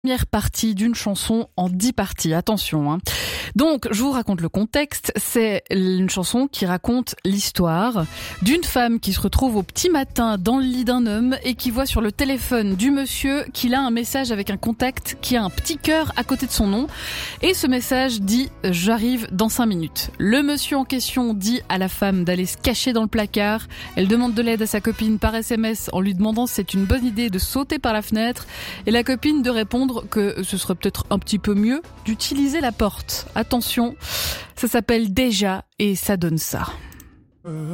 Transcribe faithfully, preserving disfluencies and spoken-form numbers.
Première partie d'une chanson en dix parties. Attention, hein. Donc, je vous raconte le contexte. C'est une chanson qui raconte l'histoire d'une femme qui se retrouve au petit matin dans le lit d'un homme et qui voit sur le téléphone du monsieur qu'il a un message avec un contact qui a un petit cœur à côté de son nom. Et ce message dit « J'arrive dans cinq minutes ». Le monsieur en question dit à la femme d'aller se cacher dans le placard. Elle demande de l'aide à sa copine par S M S en lui demandant si c'est une bonne idée de sauter par la fenêtre. Et la copine de répondre que ce serait peut-être un petit peu mieux d'utiliser la porte. Attention, ça s'appelle Déjà et ça donne ça.